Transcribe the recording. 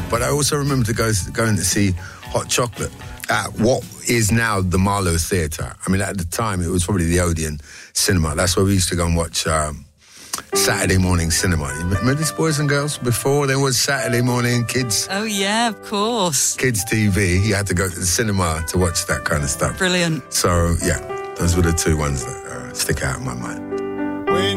But I also remember going to see Hot Chocolate at what is now the Marlowe Theatre. I mean, at the time, it was probably the Odeon Cinema. That's where we used to go and watch Saturday morning cinema. Remember this, boys and girls? Before there was Saturday morning kids. Oh, yeah, of course. Kids TV. You had to go to the cinema to watch that kind of stuff. Brilliant. So, yeah, those were the two ones that stick out in my mind.